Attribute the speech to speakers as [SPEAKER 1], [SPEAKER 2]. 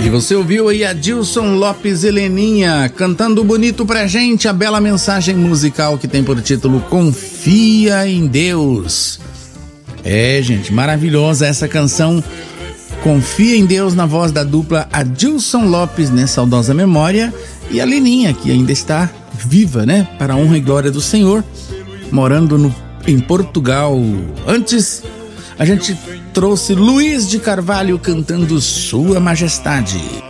[SPEAKER 1] você ouviu aí a Adilson Lopes e Leninha cantando bonito pra gente a bela mensagem musical que tem por título Confia em Deus. É, gente, maravilhosa essa canção Confia em Deus, na voz da dupla Adilson Lopes, né, saudosa memória, e a Leninha, que ainda está viva, né, para a honra e glória do Senhor, morando em Portugal. Antes, a gente trouxe Luiz de Carvalho cantando Sua Majestade.